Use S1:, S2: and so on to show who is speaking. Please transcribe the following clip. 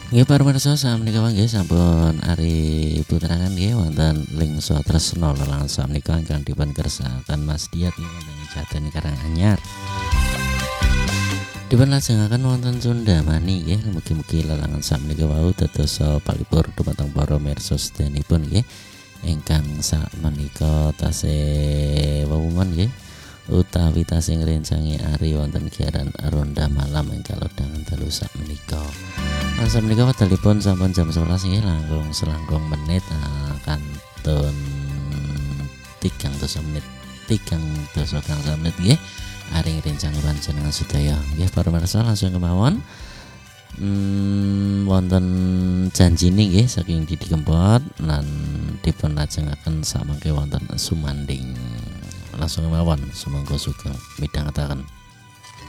S1: Nggih pamirsa samenika nggih sampun ari puterangan nggih wonten ling swatresna lelangan samenika ingkang dipun kersakaken Mas Diat nggih wonten Jateni Karanganyar. Dipun lajengaken wonten Sundamani nggih, mugi-mugi lelangan samenika wau dados palipur dumateng para mirsa sedayanipun nggih ingkang sakmenika tasih wewungan nggih utawi tasih ngrencangi ari wonten giaran ronda malam ingkang lodhangan dalu sakmenika. Samenika wekdalipun sampun jam 11 nggih langkung selangkung menit kantun 3 menit 3 menit nggih ari ngrencanaken panjenengan sedaya nggih para pamirsa langsung kemawon wonten janjine nggih saking Didi Kempot lan dipun lajengaken samangke wonten sumanding langsung kemawon sumangga sugeng midhangetaken.